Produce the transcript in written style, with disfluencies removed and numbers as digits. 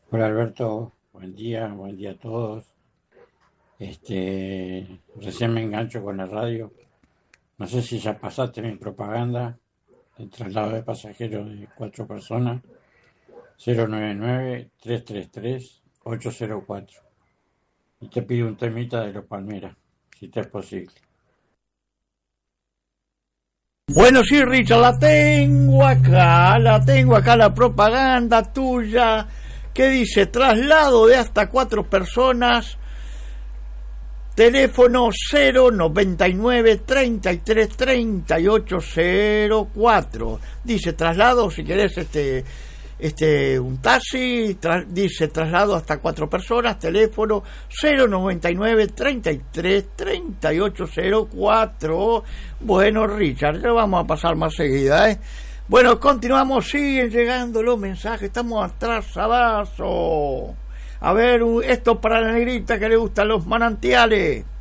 Hola Alberto, buen día a todos. Recién me engancho con la radio. No sé si ya pasaste mi propaganda. El traslado de pasajeros de 4 personas, 099-333-804. Y te pido un temita de los Palmeras, si te es posible. Bueno, sí, Richard, la tengo acá la propaganda tuya, que dice traslado de hasta 4 personas, teléfono 099-33-3804. Dice traslado, si querés un taxi, dice traslado hasta 4 personas, teléfono 099-33-3804. Bueno, Richard, ya vamos a pasar más seguida, ¿eh? Bueno, continuamos, siguen llegando los mensajes, estamos atrasados. A ver, esto para la negrita que le gustan los manantiales.